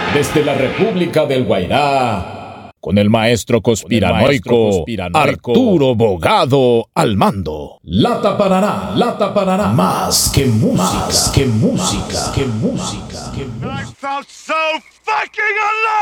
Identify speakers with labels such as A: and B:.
A: Desde la República del Guairá, con el maestro conspiranoico Arturo Bogado al mando. Lata Paraná, más que música, que música, que música, que música.